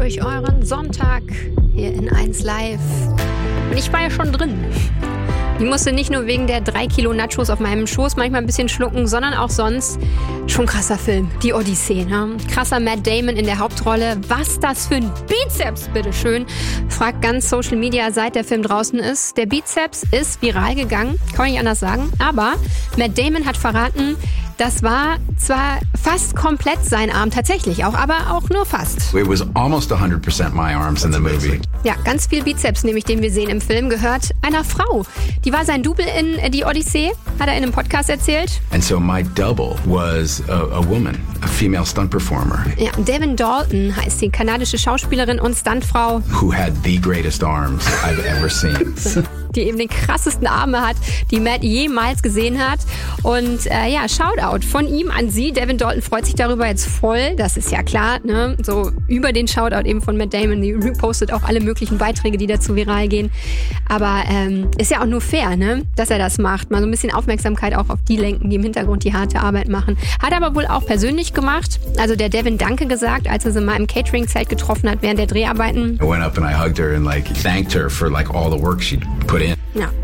durch euren Sonntag hier in 1 Live. Und ich war ja schon drin. Ich musste nicht nur wegen der 3 Kilo Nachos auf meinem Schoß manchmal ein bisschen schlucken, sondern auch sonst. Schon krasser Film, die Odyssee. Ne? Krasser Matt Damon in der Hauptrolle. Was das für ein Bizeps, bitteschön. Fragt ganz Social Media, seit der Film draußen ist. Der Bizeps ist viral gegangen, kann man nicht anders sagen. Aber Matt Damon hat verraten, das war zwar fast komplett sein Arm, tatsächlich auch, aber auch nur fast. It was almost 100% my arms in the movie. Ja, ganz viel Bizeps, nämlich den wir sehen im Film, gehört einer Frau. Die war sein Double in Die Odyssee, hat er in einem Podcast erzählt. And so my double was a woman, a female stunt performer. Ja, Devin Dalton heißt die kanadische Schauspielerin und Stuntfrau. Who had the greatest arms I've ever seen. Die eben den krassesten Arme hat, die Matt jemals gesehen hat. Und ja, Shoutout von ihm an sie. Devin Dalton freut sich darüber jetzt voll, das ist ja klar, ne? So über den Shoutout eben von Matt Damon, die repostet auch alle möglichen Beiträge, die dazu viral gehen. Aber ist ja auch nur fair, ne? Dass er das macht. Mal so ein bisschen Aufmerksamkeit auch auf die lenken, die im Hintergrund die harte Arbeit machen. Hat er aber wohl auch persönlich gemacht. Also der Devin Danke gesagt, als er sie mal im Catering-Zelt getroffen hat während der Dreharbeiten. I went up and I hugged her and thanked her for all the work she'd put in. Ja,